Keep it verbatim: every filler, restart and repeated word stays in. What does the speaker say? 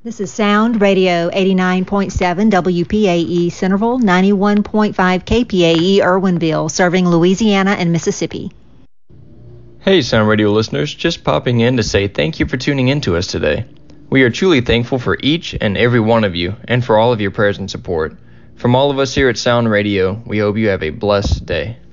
This is Sound Radio eighty-nine point seven W P A E Centerville, ninety-one point five K P A E Irwinville, serving Louisiana and Mississippi. Hey Sound Radio listeners, just popping in to say thank you for tuning in to us today. We are truly thankful for each and every one of you and for all of your prayers and support. From all of us here at Sound Radio, we hope you have a blessed day.